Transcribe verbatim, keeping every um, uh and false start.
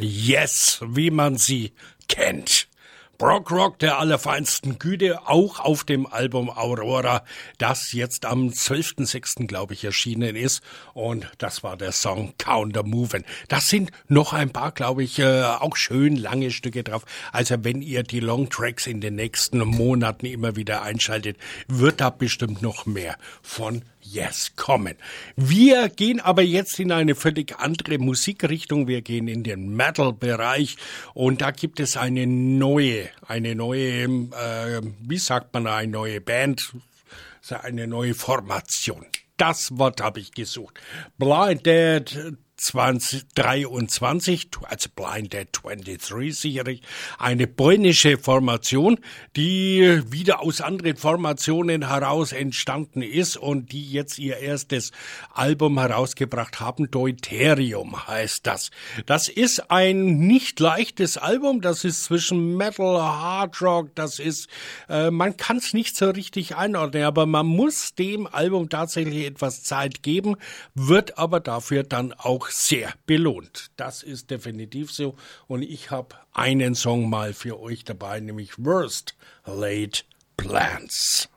Yes, wie man sie kennt. Prog Rock der allerfeinsten Güte, auch auf dem Album Aurora, das jetzt am zwölften sechsten glaube ich, erschienen ist. Und das war der Song Counter Movin'. Das sind noch ein paar, glaube ich, äh, auch schön lange Stücke drauf. Also wenn ihr die Longtracks in den nächsten Monaten immer wieder einschaltet, wird da bestimmt noch mehr von Yes kommen. Wir gehen aber jetzt in eine völlig andere Musikrichtung. Wir gehen in den Metal-Bereich und da gibt es eine neue, eine neue, äh, wie sagt man, eine neue Band, eine neue Formation. Das Wort habe ich gesucht. Blind Dead zwanzig dreiundzwanzig, also Blind Dead dreiundzwanzig sicherlich, eine polnische Formation, die wieder aus anderen Formationen heraus entstanden ist und die jetzt ihr erstes Album herausgebracht haben. Deuterium heißt das. Das ist ein nicht leichtes Album, das ist zwischen Metal, Hard Rock, das ist, äh, man kann es nicht so richtig einordnen, aber man muss dem Album tatsächlich etwas Zeit geben, wird aber dafür dann auch sehr belohnt. Das ist definitiv so. Und ich habe einen Song mal für euch dabei, nämlich Worst Laid Plans.